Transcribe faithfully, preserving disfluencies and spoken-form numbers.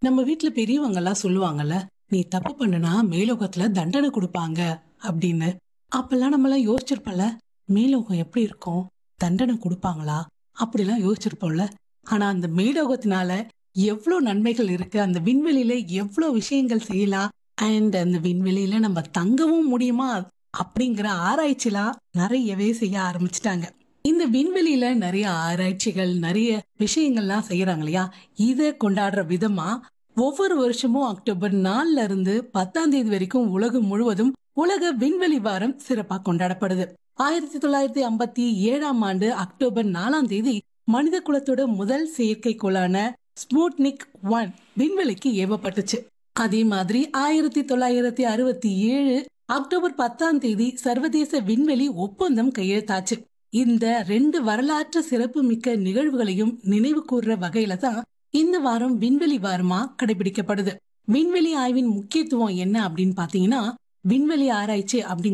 நம்ம வீட்ல பெரியவங்க எல்லாம் சொல்லுவாங்கல்ல, நீ தப்பு பண்ணுனா மேலோகத்துல தண்டனை கொடுப்பாங்க அப்படின்னு. அப்பெல்லாம் நம்ம எல்லாம் யோசிச்சிருப்போம்ல, மேலோகம் எப்படி இருக்கும், தண்டனை கொடுப்பாங்களா அப்படிலாம் யோசிச்சிருப்போம்ல. ஆனா அந்த மேலோகத்தினால எவ்வளவு நன்மைகள் இருக்கு, அந்த விண்வெளியில எவ்வளவு விஷயங்கள் செய்யலாம், அண்ட் அந்த விண்வெளியில நம்ம தங்கவும் முடியுமா அப்படிங்கிற ஆராய்ச்சிலாம் நிறையவே செய்ய ஆரம்பிச்சிட்டாங்க. இந்த விண்வெளியில நிறைய ஆராய்ச்சிகள், நிறைய விஷயங்கள்லாம் செய்யறாங்க இல்லையா? இத கொண்டாடுற விதமா ஒவ்வொரு வருஷமும் அக்டோபர் நாலுல இருந்து பத்தாம் தேதி வரைக்கும் உலகம் முழுவதும் உலக விண்வெளி வாரம் சிறப்பா கொண்டாடப்படுது. ஆயிரத்தி தொள்ளாயிரத்தி ஐம்பத்தி ஏழாம் ஆண்டு அக்டோபர் நாலாம் தேதி மனித குலத்தோட முதல் செயற்கைக்கோளான ஸ்புட்னிக் ஒன் விண்வெளிக்கு ஏவப்பட்டுச்சு. அதே மாதிரி ஆயிரத்தி தொள்ளாயிரத்தி அறுபத்தி ஏழு அக்டோபர் பத்தாம் தேதி சர்வதேச விண்வெளி ஒப்பந்தம் கையெழுத்தாச்சு. இந்த ரெண்டு வரலாற்று சிறப்பு மிக்க நிகழ்வுகளையும் நினைவு கூர்ற வகையில தான் இந்த வாரம் விண்வெளி வாரமா கடைபிடிக்கப்படுது. விண்வெளி ஆய்வின் முக்கியத்துவம் என்ன அப்படின்னு பாத்தீங்கன்னா, விண்வெளி ஆராய்ச்சி அப்படிங்கிற